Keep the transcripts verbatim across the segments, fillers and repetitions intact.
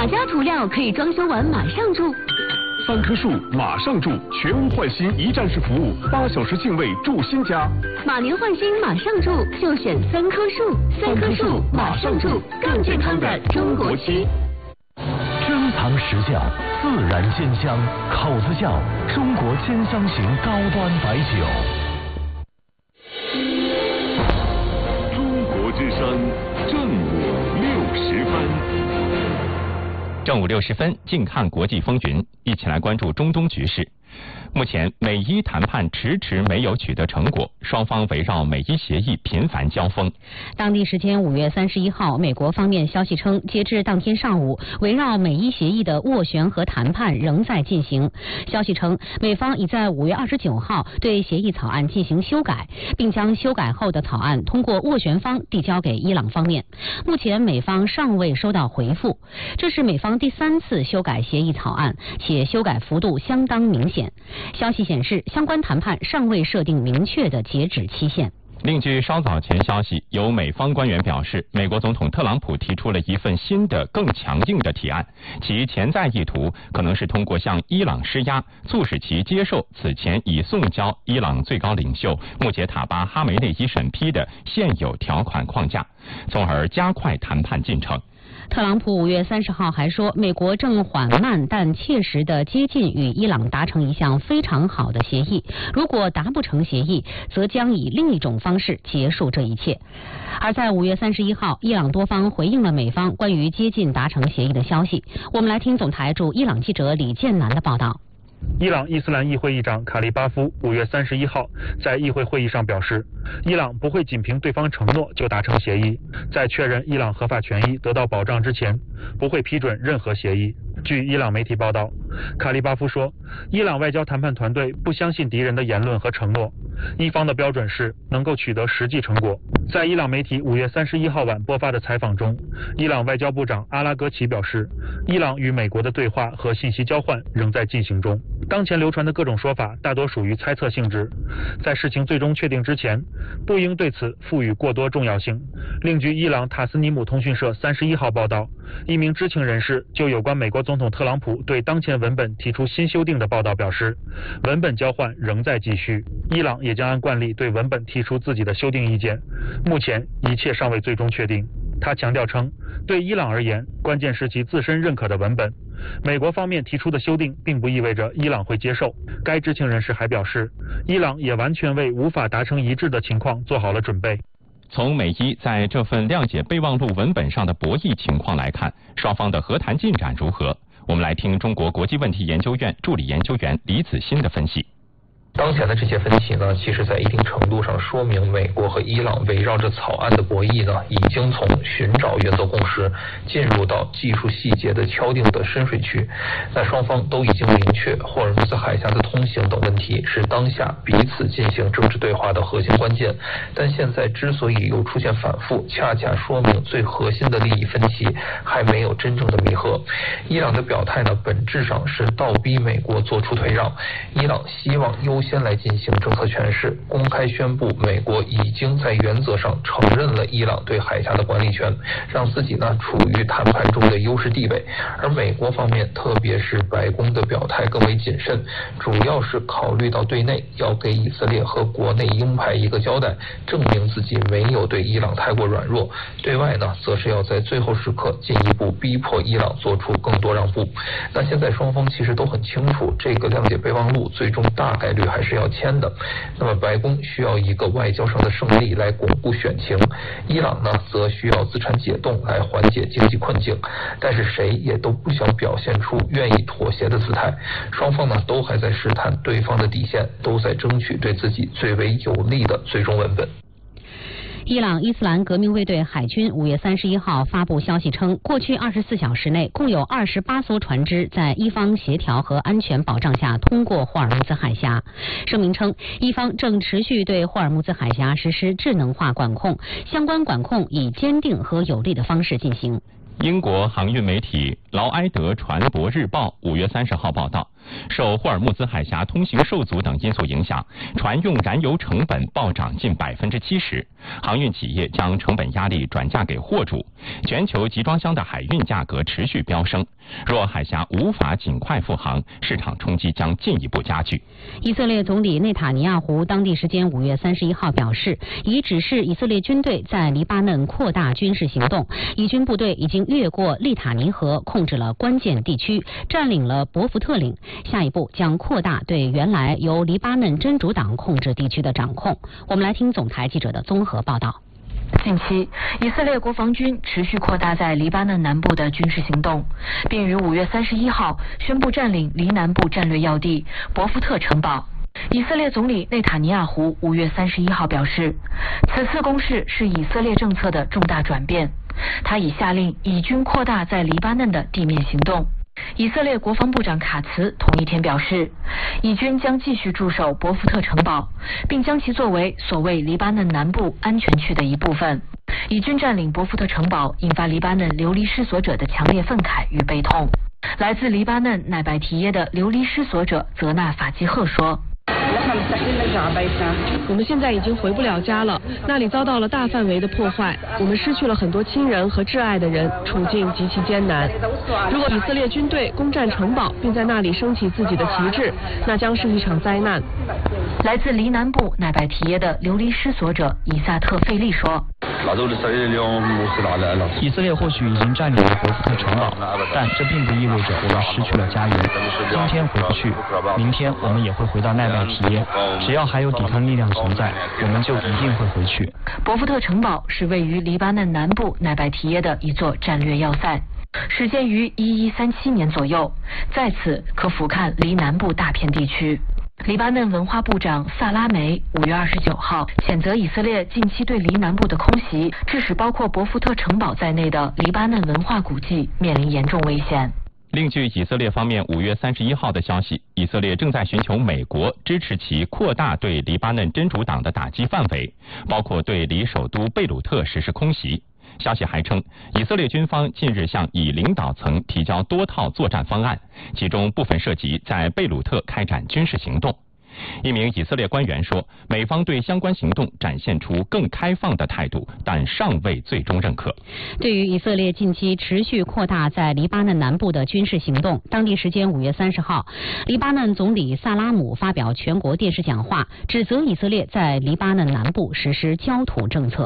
哪家涂料可以装修完马上住？ 三棵树马上住，全屋换新一站式服务，八小时净位住新家。 马年换新马上住，就选三棵树。三棵树马上住，更健康的中国区。 珍藏石窖，自然鲜香，口子窖，中国千香型高端白酒。 中国之声，正午六十分。 正午六十分，静看国际风云，一起来关注中东局势。目前，美伊谈判迟迟没有取得成果，双方围绕美伊协议频繁交锋。 当地时间五月三十一号，美国方面消息称，截至当天上午，围绕美伊协议的斡旋和谈判仍在进行。消息称，美方已在五月二十九号对协议草案进行修改，并将修改后的草案通过斡旋方递交给伊朗方面。目前，美方尚未收到回复。这是美方第三次修改协议草案，且修改幅度相当明显。消息显示，相关谈判尚未设定明确的截止期限。 另据稍早前消息，有美方官员表示，美国总统特朗普提出了一份新的、更强硬的提案，其潜在意图可能是通过向伊朗施压，促使其接受此前已送交伊朗最高领袖穆杰塔巴·哈梅内伊审批的现有条款框架，从而加快谈判进程。 特朗普五月三十号还说，美国正缓慢但切实地接近与伊朗达成一项非常好的协议，如果达不成协议，则将以另一种方式结束这一切。而在五月三十一号，伊朗多方回应了美方关于接近达成协议的消息。我们来听总台驻伊朗记者李建南的报道。 伊朗伊斯兰议会议长卡利巴夫五月三十一号在议会会议上表示，伊朗不会仅凭对方承诺就达成协议，在确认伊朗合法权益得到保障之前，不会批准任何协议。据伊朗媒体报道，卡利巴夫说，伊朗外交谈判团队不相信敌人的言论和承诺，一方的标准是能够取得实际成果。在伊朗媒体五月三十一号晚播发的采访中，伊朗外交部长阿拉格齐表示，伊朗与美国的对话和信息交换仍在进行中。当前流传的各种说法大多属于猜测性质，在事情最终确定之前，不应对此赋予过多重要性。另据伊朗塔斯尼姆通讯社三十一号报道，一名知情人士就有关美国总统特朗普对当前文本提出新修订的报道表示，文本交换仍在继续，伊朗也将按惯例对文本提出自己的修订意见，目前一切尚未最终确定。他强调称，对伊朗而言，关键是其自身认可的文本，美国方面提出的修订并不意味着伊朗会接受。该知情人士还表示，伊朗也完全为无法达成一致的情况做好了准备。 从美伊在这份谅解备忘录文本上的博弈情况来看，双方的和谈进展如何？我们来听中国国际问题研究院助理研究员李子欣的分析。 当前的这些分歧呢，其实在一定程度上说明美国和伊朗围绕着草案的博弈呢，已经从寻找原则共识进入到技术细节的敲定的深水区。那双方都已经明确，霍尔木兹海峡的通行等问题是当下彼此进行政治对话的核心关键。但现在之所以又出现反复，恰恰说明最核心的利益分歧还没有真正的弥合。伊朗的表态呢，本质上是倒逼美国做出退让，伊朗希望优先来进行政策诠释，公开宣布美国已经在原则上承认了伊朗对海峡的管理权，让自己呢处于谈判中的优势地位。而美国方面，特别是白宫的表态更为谨慎，主要是考虑到对内要给以色列和国内鹰派一个交代，证明自己没有对伊朗太过软弱；对外呢，则是要在最后时刻进一步逼迫伊朗做出更多让步。那现在双方其实都很清楚，这个谅解备忘录最终大概率还是要签的。那么白宫需要一个外交上的胜利来巩固选情，伊朗呢则需要资产解冻来缓解经济困境。但是谁也都不想表现出愿意妥协的姿态，双方呢都还在试探对方的底线，都在争取对自己最为有利的最终文本。 伊朗伊斯兰革命卫队海军五月三十一号发布消息称，过去二十四小时内，共有二十八艘船只在伊方协调和安全保障下通过霍尔木兹海峡。声明称，伊方正持续对霍尔木兹海峡实施智能化管控，相关管控以坚定和有力的方式进行。 英国航运媒体劳埃德船舶日报五月三十号报道， 受霍尔木兹海峡通行受阻等因素影响，船用燃油成本暴涨近百分之七十，航运企业将成本压力转嫁给货主，全球集装箱的海运价格持续飙升。若海峡无法尽快复航，市场冲击将进一步加剧。 以色列总理内塔尼亚胡当地时间五月三十一号表示，已指示以色列军队在黎巴嫩扩大军事行动，以军部队已经越过利塔尼河，控制了关键地区，占领了伯福特岭，下一步将扩大对原来由黎巴嫩真主党控制地区的掌控。我们来听总台记者的综合报道。 近期，以色列国防军持续扩大在黎巴嫩南部的军事行动，并于五月三十一号宣布占领黎南部战略要地伯福特城堡。以色列总理内塔尼亚胡五月三十一号表示，此次攻势是以色列政策的重大转变，他已下令以军扩大在黎巴嫩的地面行动。以色列国防部长卡茨同一天表示，以军将继续驻守伯福特城堡，并将其作为所谓黎巴嫩南部安全区的一部分。以军占领伯福特城堡，引发黎巴嫩流离失所者的强烈愤慨与悲痛。来自黎巴嫩奈拜提耶的流离失所者泽纳法基赫说， 我们现在已经回不了家了，那里遭到了大范围的破坏，我们失去了很多亲人和挚爱的人，处境极其艰难。如果以色列军队攻占城堡，并在那里升起自己的旗帜，那将是一场灾难。 来自黎南部奈拜提耶的流离失所者以萨特费利说， 以色列或许已经占领了伯福特城堡，但这并不意味着我们失去了家园。今天回不去，明天我们也会回到奈拜提耶。只要还有抵抗力量存在，我们就一定会回去。 伯福特城堡是位于黎巴嫩南部奈拜提耶的一座战略要塞，始建于一一三七年左右，在此可俯瞰黎南部大片地区。黎巴嫩文化部长萨拉梅五月二十九号谴责以色列近期对黎南部的空袭，致使包括伯福特城堡在内的黎巴嫩文化古迹面临严重危险。 另据以色列方面五月三十一号的消息，以色列正在寻求美国支持其扩大对黎巴嫩真主党的打击范围，包括对离首都贝鲁特实施空袭。消息还称，以色列军方近日向以领导层提交多套作战方案，其中部分涉及在贝鲁特开展军事行动。一名以色列官员说，美方对相关行动展现出更开放的态度，但尚未最终认可。 对于以色列近期持续扩大在黎巴嫩南部的军事行动，当地时间五月三十号，黎巴嫩总理萨拉姆发表全国电视讲话，指责以色列在黎巴嫩南部实施焦土政策。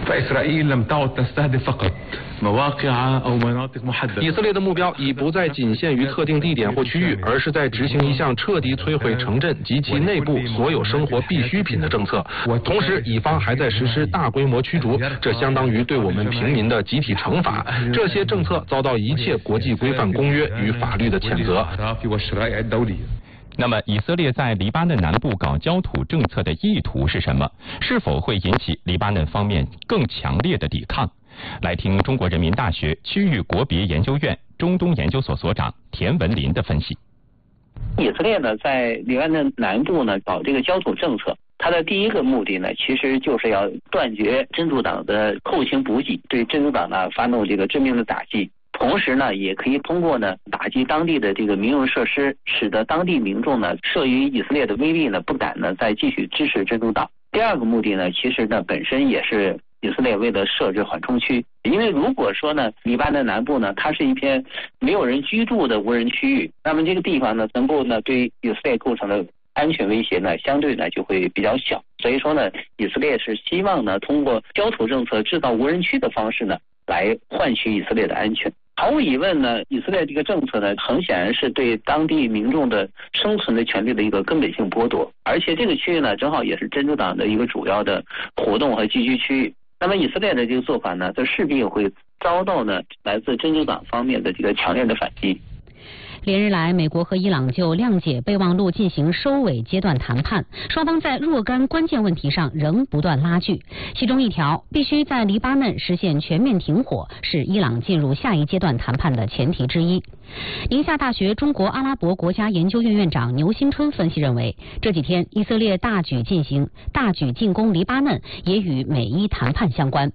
以色列的目标已不再仅限于特定地点或区域，而是在执行一项彻底摧毁城镇及其内部所有生活必需品的政策。同时，以方还在实施大规模驱逐，这相当于对我们平民的集体惩罚。这些政策遭到一切国际规范公约与法律的谴责。 那么，以色列在黎巴嫩南部搞焦土政策的意图是什么？是否会引起黎巴嫩方面更强烈的抵抗？来听中国人民大学区域国别研究院中东研究所所长田文林的分析。 以色列呢，在黎巴嫩南部呢搞这个焦土政策，它的第一个目的呢，其实就是要断绝真主党的后勤补给，对真主党呢发动这个致命的打击。同时呢，也可以通过呢打击当地的这个民用设施，使得当地民众呢慑于以色列的威力呢，不敢呢再继续支持真主党。第二个目的呢，其实呢本身也是以色列为了设置缓冲区，因为如果说呢黎巴嫩南部呢它是一片没有人居住的无人区域，那么这个地方呢能够呢对以色列构成的安全威胁呢相对呢就会比较小。所以说呢，以色列是希望呢通过焦土政策制造无人区的方式呢来换取以色列的安全。毫无疑问呢，以色列这个政策呢，很显然是对当地民众的生存的权利的一个根本性剥夺，而且这个区域呢，正好也是真主党的一个主要的活动和聚居区域。那么以色列的这个做法呢，这势必会遭到呢来自真主党方面的这个强烈的反击。 连日来，美国和伊朗就谅解备忘录进行收尾阶段谈判，双方在若干关键问题上仍不断拉锯。其中一条，必须在黎巴嫩实现全面停火，是伊朗进入下一阶段谈判的前提之一。宁夏大学中国阿拉伯国家研究院院长牛新春分析认为，这几天以色列大举进行大举进攻黎巴嫩，也与美伊谈判相关。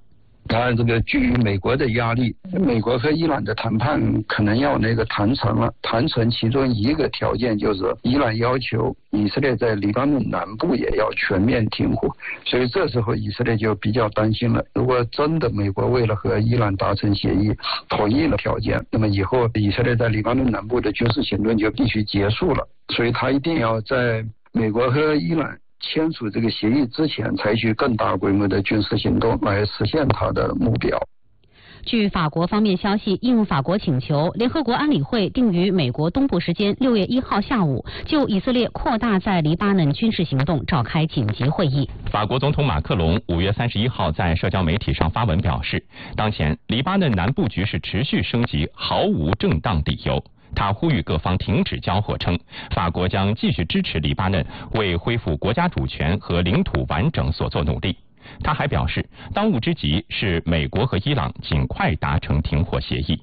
当然，这个基于美国的压力，美国和伊朗的谈判可能要那个谈成了，谈成其中一个条件就是伊朗要求以色列在黎巴嫩南部也要全面停火，所以这时候以色列就比较担心了。如果真的美国为了和伊朗达成协议，同意了条件，那么以后以色列在黎巴嫩南部的军事行动就必须结束了，所以他一定要在美国和伊朗签署这个协议之前，采取更大规模的军事行动来实现他的目标。 据法国方面消息，应法国请求，联合国安理会定于美国东部时间六月一号下午就以色列扩大在黎巴嫩军事行动召开紧急会议。 法国总统马克龙五月三十一号在社交媒体上发文表示，当前黎巴嫩南部局势持续升级，毫无正当理由。他呼吁各方停止交火，称法国将继续支持黎巴嫩为恢复国家主权和领土完整所做努力。他还表示，当务之急是美国和伊朗尽快达成停火协议。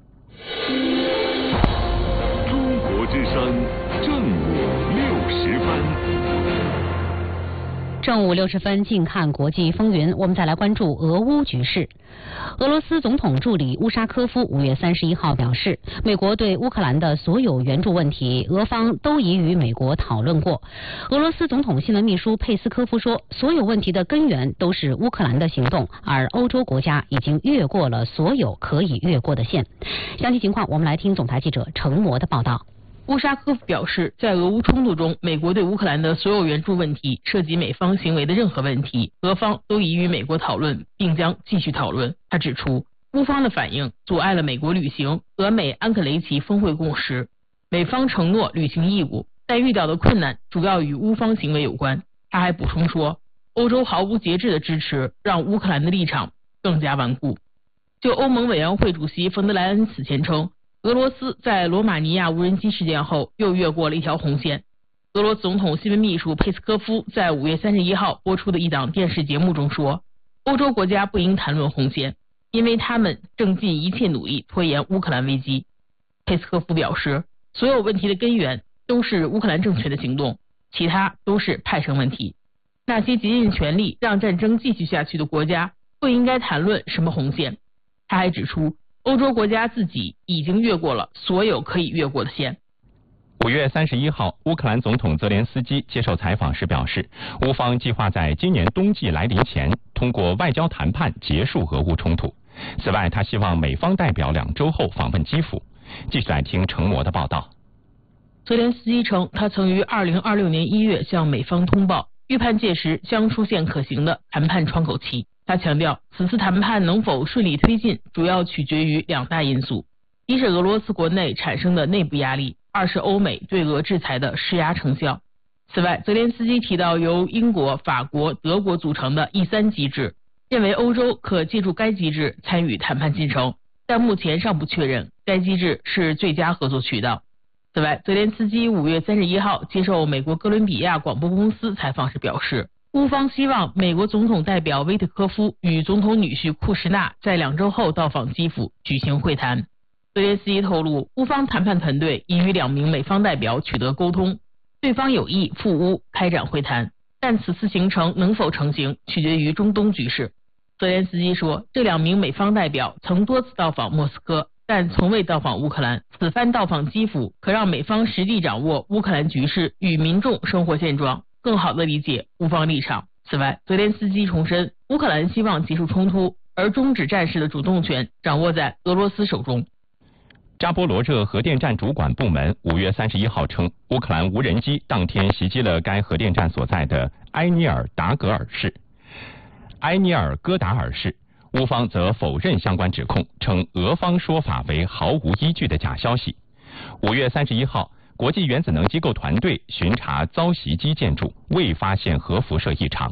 中国之声正午六十分。 正午六十分，近看国际风云，我们再来关注俄乌局势。俄罗斯总统助理乌沙科夫五月三十一号表示，美国对乌克兰的所有援助问题，俄方都已与美国讨论过。俄罗斯总统新闻秘书佩斯科夫说，所有问题的根源都是乌克兰的行动，而欧洲国家已经越过了所有可以越过的线。详细情况，我们来听总台记者程模的报道。 乌沙科夫表示，在俄乌冲突中，美国对乌克兰的所有援助问题，涉及美方行为的任何问题，俄方都已与美国讨论，并将继续讨论。他指出，乌方的反应阻碍了美国履行俄美安克雷奇峰会共识，美方承诺履行义务，但遇到的困难主要与乌方行为有关。他还补充说，欧洲毫无节制的支持让乌克兰的立场更加顽固。就欧盟委员会主席冯德莱恩此前称，俄罗斯在罗马尼亚无人机事件后又越过了一条红线。俄罗斯总统新闻秘书佩斯科夫在五月三十一号播出的一档电视节目中说，欧洲国家不应谈论红线，因为他们正尽一切努力拖延乌克兰危机。佩斯科夫表示，所有问题的根源都是乌克兰政权的行动，其他都是派生问题。那些竭尽全力让战争继续下去的国家不应该谈论什么红线。他还指出，欧洲国家自己已经越过了所有可以越过的线。 五月三十一号，乌克兰总统泽连斯基接受采访时表示，乌方计划在今年冬季来临前通过外交谈判结束俄乌冲突。此外，他希望美方代表两周后访问基辅。继续来听程模的报道。 泽连斯基称，他曾于二零二六年一月向美方通报，预判届时将出现可行的谈判窗口期。他强调，此次谈判能否顺利推进，主要取决于两大因素：一是俄罗斯国内产生的内部压力，二是欧美对俄制裁的施压成效。此外，泽连斯基提到由英国、法国、德国组成的 E 三 机制，认为欧洲可借助该机制参与谈判进程，但目前尚不确认该机制是最佳合作渠道。此外，泽连斯基五月三十一号接受美国哥伦比亚广播公司采访时表示，乌方希望美国总统代表威特科夫与总统女婿库什纳在两周后到访基辅举行会谈。泽连斯基透露，乌方谈判团队已与两名美方代表取得沟通，对方有意赴乌开展会谈，但此次行程能否成行取决于中东局势。泽连斯基说，这两名美方代表曾多次到访莫斯科，但从未到访乌克兰。此番到访基辅，可让美方实地掌握乌克兰局势与民众生活现状，更好地理解乌方立场。此外，泽连斯基重申，乌克兰希望结束冲突，而终止战事的主动权掌握在俄罗斯手中。 扎波罗热核电站主管部门五月三十一号称，乌克兰无人机当天袭击了该核电站所在的埃尼尔达格尔市、埃尼尔戈达尔市。乌方则否认相关指控，称俄方说法为毫无依据的假消息。五月三十一号，国际原子能机构团队巡查遭袭击建筑，未发现核辐射异常。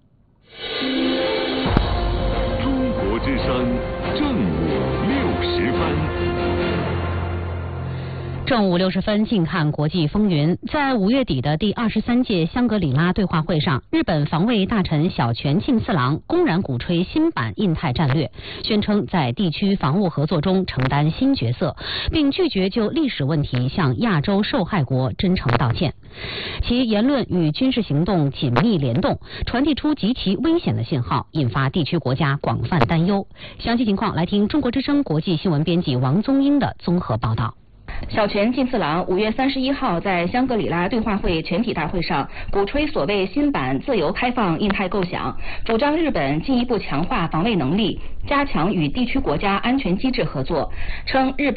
中国之声正午六十分。 正午六十分，近看国际风云。在五月底的第二十三届香格里拉对话会上，日本防卫大臣小泉进次郎公然鼓吹新版印太战略，宣称在地区防务合作中承担新角色，并拒绝就历史问题向亚洲受害国真诚道歉。其言论与军事行动紧密联动，传递出极其危险的信号，引发地区国家广泛担忧。详细情况来听中国之声国际新闻编辑王宗英的综合报道。 小泉进次郎五月三十一号在香格里拉对话会全体大会上鼓吹所谓新版自由开放印太构想，主张日本进一步强化防卫能力，加强与地区国家安全机制合作，称日本